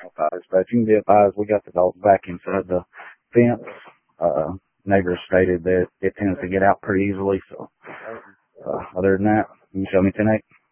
advised, but you can be advised we got the dog back inside the fence. Neighbors stated that it tends to get out pretty easily, so other than that, you can show me tonight.